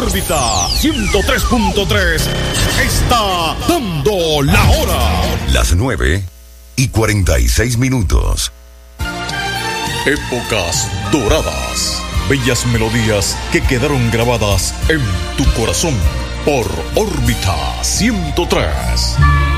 órbita 103.3 está dando la hora. Las 9:46. Épocas doradas. Bellas melodías que quedaron grabadas en tu corazón por órbita 103.